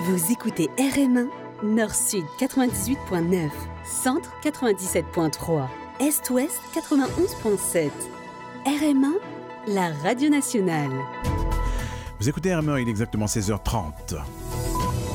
Vous écoutez RM1, Nord-Sud 98.9, Centre 97.3, Est-Ouest 91.7. RM1, la radio nationale. Vous écoutez RM1, il est exactement 16h30.